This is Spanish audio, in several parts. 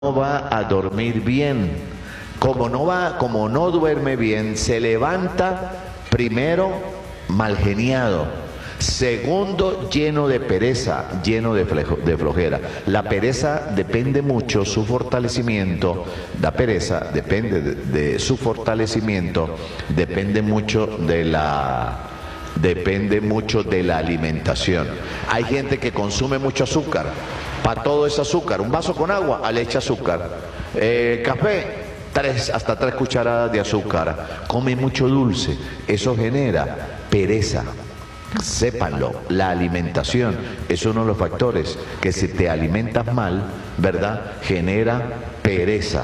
va a dormir bien. Como no duerme bien, se levanta primero malgeniado, segundo lleno de pereza, lleno de flojera. La pereza depende mucho, su fortalecimiento, la pereza depende de su fortalecimiento, depende mucho de la alimentación. Hay gente que consume mucho azúcar, para todo es azúcar, un vaso con agua, le echa azúcar, café, hasta 3 cucharadas de azúcar, come mucho dulce, eso genera pereza. Sépanlo, la alimentación es uno de los factores que si te alimentas mal, ¿verdad? Genera pereza.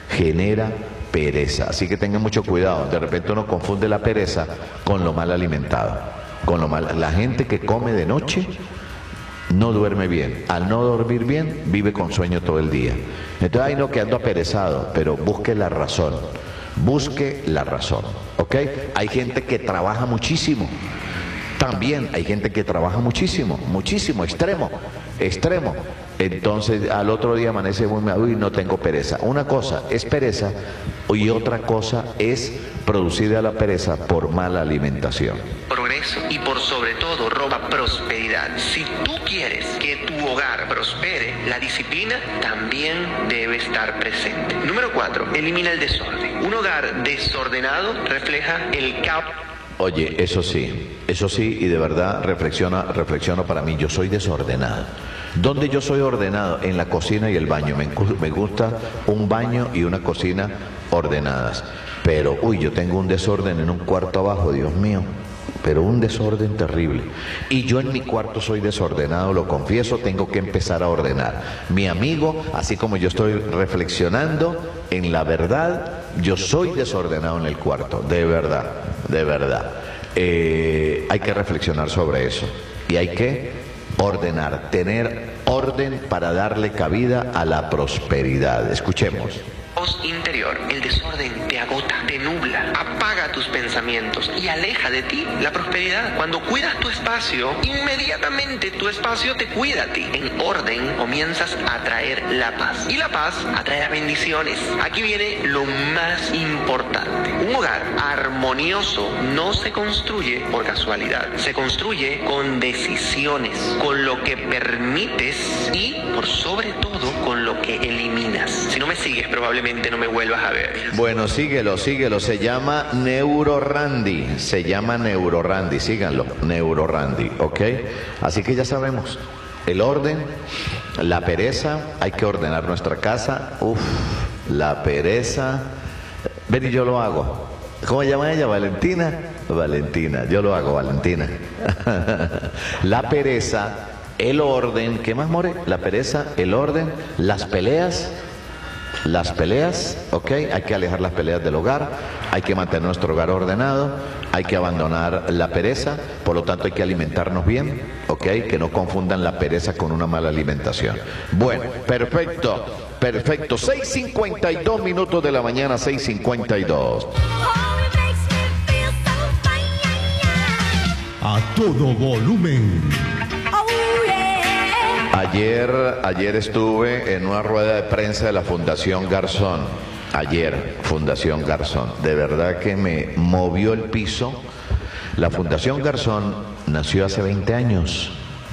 Así que tengan mucho cuidado, de repente uno confunde la pereza con lo mal alimentado, La gente que come de noche no duerme bien, al no dormir bien vive con sueño todo el día. Entonces, ay no, que ando aperezado, pero busque la razón, ¿ok? Hay gente que trabaja muchísimo, también hay gente que trabaja muchísimo, extremo. Entonces al otro día amanece muy mal, uy, no tengo pereza. Una cosa es pereza y otra cosa es producida la pereza por mala alimentación. Progreso y por sobre todo roba prosperidad. Si tú quieres que tu hogar prospere, la disciplina también debe estar presente. Número 4, elimina el desorden. Un hogar desordenado refleja el caos. Oye, eso sí, y de verdad reflexiono para mí, yo soy desordenado. ¿Dónde yo soy ordenado? En la cocina y el baño. Me gusta un baño y una cocina ordenadas. Pero, yo tengo un desorden en un cuarto abajo, Dios mío. Pero un desorden terrible. Y yo en mi cuarto soy desordenado, lo confieso, tengo que empezar a ordenar. Mi amigo, así como yo estoy reflexionando, en la verdad, yo soy desordenado en el cuarto, de verdad. Hay que reflexionar sobre eso. Y hay que ordenar, tener orden para darle cabida a la prosperidad. Escuchemos. Interior, el desorden te agota, te nubla, apaga tus pensamientos y aleja de ti la prosperidad. Cuando cuidas tu espacio, inmediatamente tu espacio te cuida a ti. En orden comienzas a traer la paz y la paz atrae las bendiciones. Aquí viene lo más importante. Un hogar armonioso no se construye por casualidad, se construye con decisiones, con lo que permites y por sobre todo con lo que eliminas. Si no me sigues, probablemente no me vuelvas a ver. Bueno, síguelo, se llama NeuroRandy, síganlo, NeuroRandy, ¿ok? Así que ya sabemos, el orden, la pereza, hay que ordenar nuestra casa, la pereza, ven y yo lo hago. ¿Cómo se llama ella? Valentina, yo lo hago, Valentina. La pereza, el orden, ¿qué más, more? La pereza, el orden, las peleas, ¿ok? Hay que alejar las peleas del hogar, hay que mantener nuestro hogar ordenado, hay que abandonar la pereza, por lo tanto hay que alimentarnos bien, ¿ok? Que no confundan la pereza con una mala alimentación. Bueno, perfecto. 6:52 minutos de la mañana, 6:52. A todo volumen. Ayer estuve en una rueda de prensa de la Fundación Garzón. Fundación Garzón. De verdad que me movió el piso. La Fundación Garzón nació hace 20 años.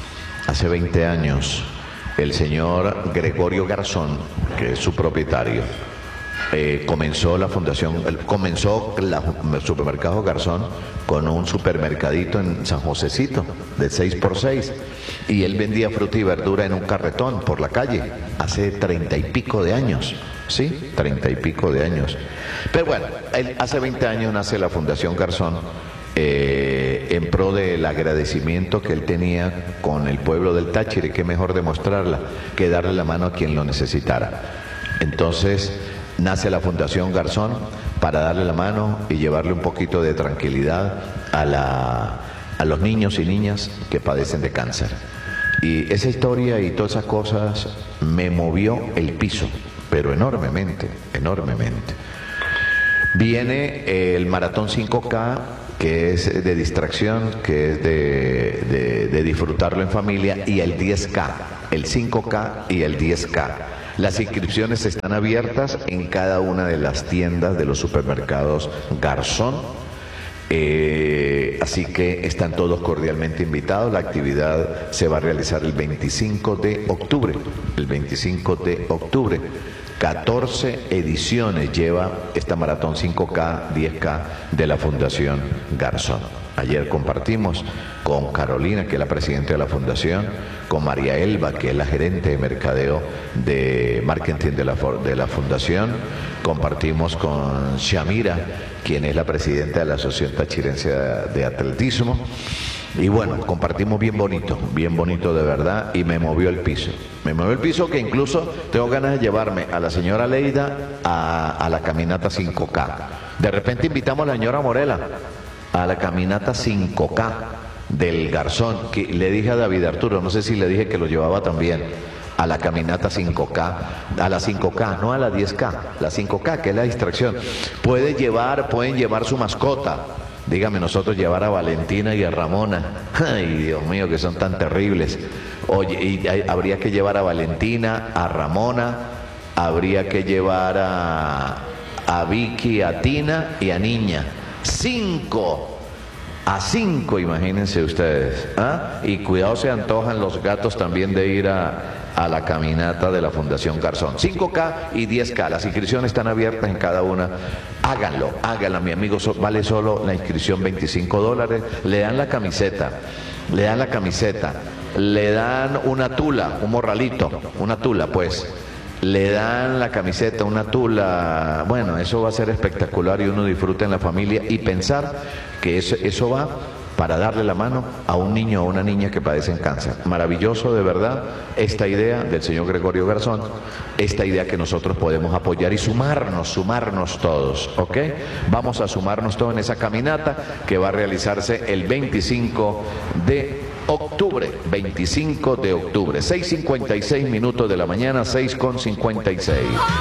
El señor Gregorio Garzón, que es su propietario, comenzó el supermercado Garzón con un supermercadito en San Josecito de 6x6 y él vendía fruta y verdura en un carretón por la calle hace 30 y pico de años. Sí, 30 y pico de años. Pero bueno, hace 20 años nace la Fundación Garzón en pro del agradecimiento que él tenía con el pueblo del Táchira, y qué mejor demostrarla que darle la mano a quien lo necesitara. Entonces nace la Fundación Garzón para darle la mano y llevarle un poquito de tranquilidad a los niños y niñas que padecen de cáncer. Y esa historia y todas esas cosas me movió el piso, pero enormemente. Viene el Maratón 5K, que es de distracción, que es de disfrutarlo en familia, y el 10K, el 5K y el 10K. Las inscripciones están abiertas en cada una de las tiendas de los supermercados Garzón. Así que están todos cordialmente invitados. La actividad se va a realizar el 25 de octubre. El 25 de octubre. 14 ediciones lleva esta maratón 5K, 10K de la Fundación Garzón. Ayer compartimos con Carolina, que es la presidenta de la fundación, con María Elba, que es la gerente de mercadeo de marketing de la fundación, compartimos con Shamira, quien es la presidenta de la Asociación Tachirense de Atletismo, y bueno, compartimos bien bonito de verdad, y me movió el piso que incluso tengo ganas de llevarme a la señora Leida a la caminata 5K. De repente invitamos a la señora Morela a la caminata 5K del Garzón, que le dije a David Arturo, no sé si le dije que lo llevaba también a la caminata 5K, a la 5K, no a la 10K, la 5K, que es la distracción. Pueden llevar su mascota. Dígame, nosotros llevar a Valentina y a Ramona, ay Dios mío, que son tan terribles. Oye, y habría que llevar a Valentina, a Ramona, habría que llevar a Vicky, a Tina y a Niña. 5 a 5, imagínense ustedes, ¿ah? Y cuidado, se antojan los gatos también de ir a la caminata de la Fundación Garzón. 5K y 10K, las inscripciones están abiertas en cada una. Háganla, mi amigo, vale solo la inscripción $25, le dan la camiseta, le dan una tula, un morralito, una tula pues. Le dan la camiseta, una tula, bueno, eso va a ser espectacular y uno disfruta en la familia y pensar que eso va para darle la mano a un niño o una niña que padecen cáncer. Maravilloso, de verdad, esta idea del señor Gregorio Garzón, esta idea que nosotros podemos apoyar y sumarnos todos, ¿ok? Vamos a sumarnos todos en esa caminata que va a realizarse el 25 de octubre, 25 de octubre, 6:56 minutos de la mañana, 6:56.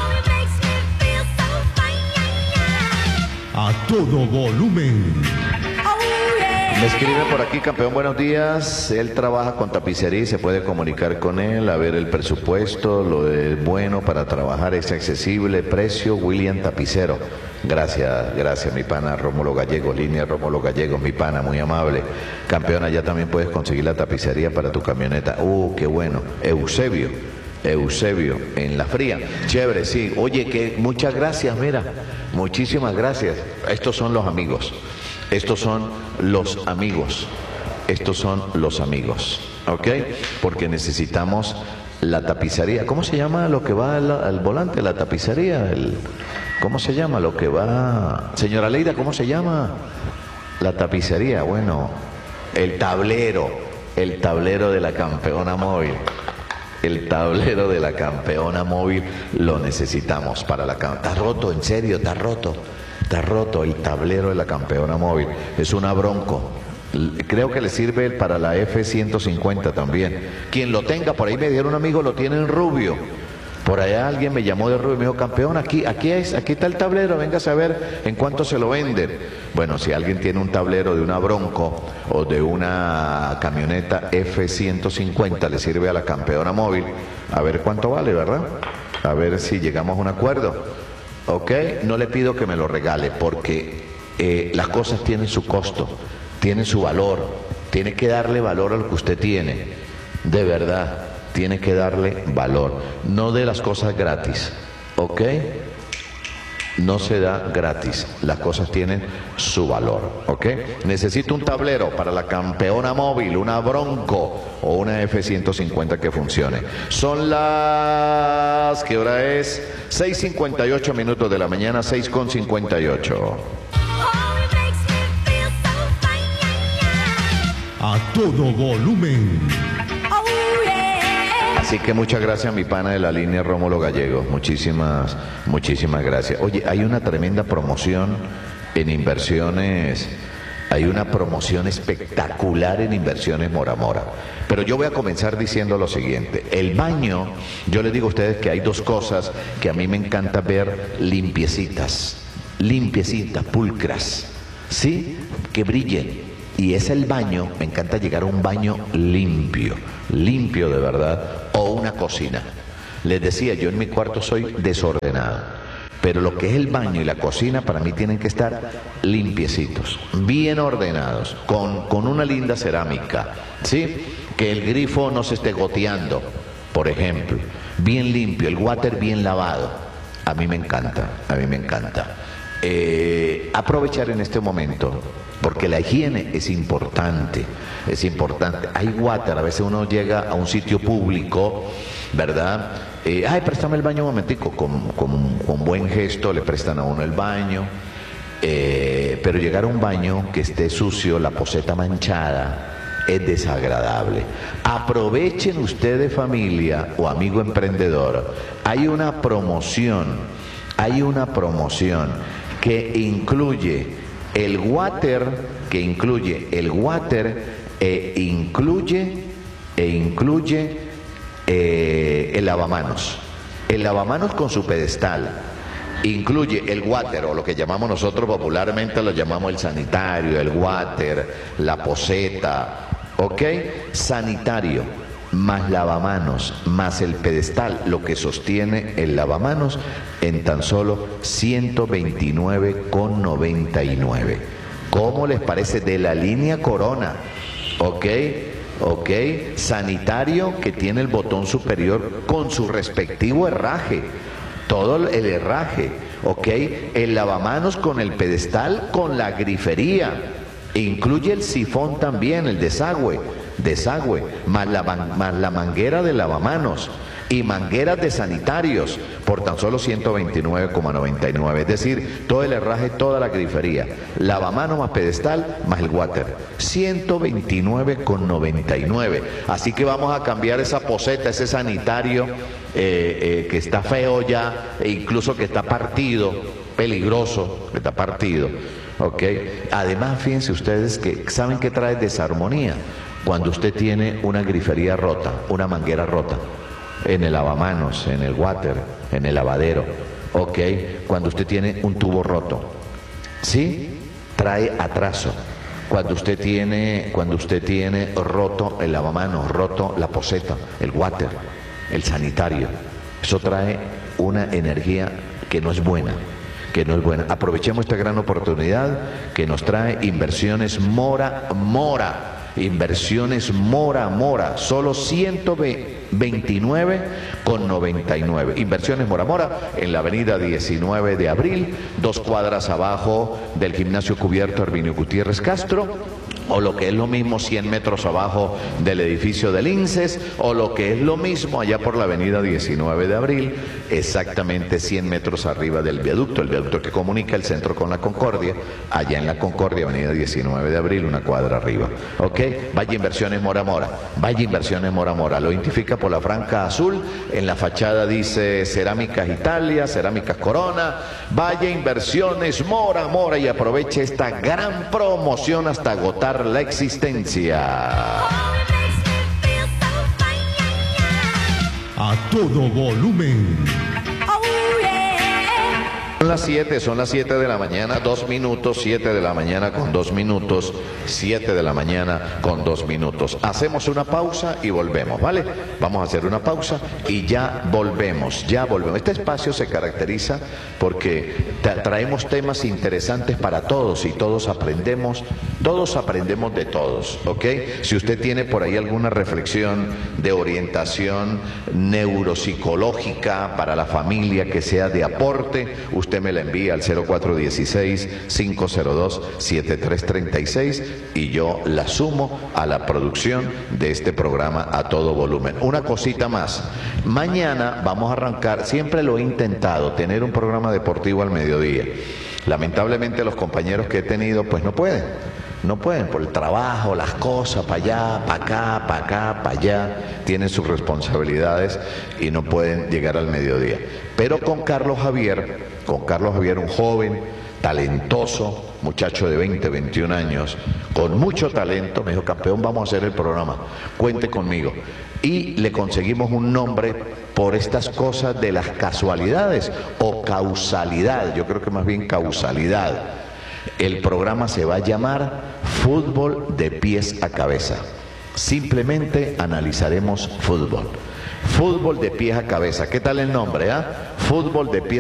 A todo volumen. Me escribe por aquí, campeón, buenos días. Él trabaja con tapicería y se puede comunicar con él, a ver el presupuesto, lo de bueno para trabajar, es accesible, precio, William Tapicero. Gracias, mi pana Rómulo Gallegos, línea Rómulo Gallegos, mi pana, muy amable. Campeón, allá también puedes conseguir la tapicería para tu camioneta. Qué bueno. Eusebio, en La Fría. Chévere, sí. Oye, que muchas gracias, mira. Muchísimas gracias. Estos son los amigos. ¿Ok? Porque necesitamos la tapicería. ¿Cómo se llama lo que va al volante? La tapicería. ¿Cómo se llama lo que va? Señora Leida, ¿cómo se llama? La tapicería. Bueno, el tablero de la campeona móvil. El tablero de la campeona móvil lo necesitamos para la campeona. Está roto, en serio, está roto el tablero de la campeona móvil. Es una Bronco. Creo que le sirve para la F-150 también. Quien lo tenga, por ahí me dieron un amigo, lo tiene en rubio. Por allá alguien me llamó de rubio y me dijo, campeón, aquí está el tablero, véngase a ver en cuánto se lo venden. Bueno, si alguien tiene un tablero de una Bronco o de una camioneta F-150, le sirve a la campeona móvil, a ver cuánto vale, ¿verdad? A ver si llegamos a un acuerdo. ¿Ok? No le pido que me lo regale porque las cosas tienen su costo, tienen su valor. Tiene que darle valor a lo que usted tiene. De verdad, tiene que darle valor. No de las cosas gratis. ¿Ok? No se da gratis. Las cosas tienen su valor. ¿Ok? Necesito un tablero para la campeona móvil, una Bronco o una F-150 que funcione. Son las... ¿Qué hora es? 6:58 minutos de la mañana, 6:58. A todo volumen. Así que muchas gracias, mi pana de la línea Rómulo Gallegos. Muchísimas gracias. Oye, hay una tremenda promoción en inversiones. Hay una promoción espectacular en Inversiones Mora Mora. Pero yo voy a comenzar diciendo lo siguiente. El baño, yo les digo a ustedes que hay dos cosas que a mí me encanta ver limpiecitas, pulcras, ¿sí? Que brillen. Y es el baño, me encanta llegar a un baño limpio de verdad, o una cocina. Les decía, yo en mi cuarto soy desordenado, pero lo que es el baño y la cocina para mí tienen que estar limpiecitos, bien ordenados, con una linda cerámica, ¿sí? Que el grifo no se esté goteando, por ejemplo, bien limpio, el water bien lavado. A mí me encanta, a mí me encanta. Aprovechar en este momento, porque la higiene es importante, es importante. Hay water, a veces uno llega a un sitio público, ¿verdad? Ay, préstame el baño un momentico, con buen gesto le prestan a uno el baño, pero llegar a un baño que esté sucio, la poceta manchada, es desagradable. Aprovechen ustedes, familia o amigo emprendedor, hay una promoción que incluye el water, incluye el lavamanos con su pedestal, incluye el water, o lo que llamamos nosotros popularmente, lo llamamos el sanitario, el water, la poceta, ¿ok? Sanitario, más lavamanos, más el pedestal, lo que sostiene el lavamanos, en tan solo 129,99. ¿Cómo les parece? De la línea Corona, ¿ok? ¿Ok? Sanitario, que tiene el botón superior con su respectivo herraje, todo el herraje, ¿ok? El lavamanos con el pedestal, con la grifería, incluye el sifón también, el desagüe, más la manguera de lavamanos y mangueras de sanitarios por tan solo 129,99. Es decir, todo el herraje, toda la grifería, lavamanos más pedestal más el water, 129,99. Así que vamos a cambiar esa poceta, ese sanitario que está feo ya, e incluso que está partido, peligroso, que está partido, ¿ok? Además, fíjense ustedes que saben que trae desarmonía cuando usted tiene una grifería rota, una manguera rota, en el lavamanos, en el water, en el lavadero, ¿ok? Cuando usted tiene un tubo roto, ¿sí? Trae atraso. Cuando usted tiene roto el lavamanos, roto la poceta, el water, el sanitario, eso trae una energía que no es buena. Aprovechemos esta gran oportunidad que nos trae Inversiones Mora, solo 129,99. Inversiones Mora, en la avenida 19 de abril, 2 cuadras abajo del gimnasio cubierto Herminio Gutiérrez Castro, o lo que es lo mismo 100 metros abajo del edificio del INSES, o lo que es lo mismo allá por la avenida 19 de abril, exactamente 100 metros arriba del viaducto, el viaducto que comunica el centro con la Concordia, allá en la Concordia, avenida 19 de abril, 1 cuadra arriba, ¿ok? Vaya Inversiones Mora, lo identifica por la franja azul, en la fachada dice Cerámicas Italia, Cerámicas Corona. Vaya Inversiones Mora, y aproveche esta gran promoción hasta agotar la existencia. A todo volumen. Son las 7 de la mañana, 2 minutos, 7 de la mañana con 2 minutos, 7 de la mañana con 2 minutos. Hacemos una pausa y volvemos, ¿vale? Vamos a hacer una pausa y ya volvemos. Este espacio se caracteriza porque traemos temas interesantes para todos y todos aprendemos de todos, ¿ok? Si usted tiene por ahí alguna reflexión de orientación neuropsicológica para la familia que sea de aporte, usted me la envía al 0416-502-7336 y yo la sumo a la producción de este programa A Todo Volumen. Una cosita más, mañana vamos a arrancar, siempre lo he intentado, tener un programa deportivo al mediodía. Lamentablemente los compañeros que he tenido pues no pueden por el trabajo, las cosas, para allá, para acá, para allá, tienen sus responsabilidades y no pueden llegar al mediodía. Pero con Carlos Javier, un joven, talentoso, muchacho de 20, 21 años, con mucho talento, me dijo: campeón, vamos a hacer el programa, cuente conmigo. Y le conseguimos un nombre por estas cosas de las casualidades o causalidad, yo creo que más bien causalidad. El programa se va a llamar Fútbol de Pies a Cabeza. Simplemente analizaremos fútbol. Fútbol de pies a cabeza. ¿Qué tal el nombre, ah? Fútbol de pies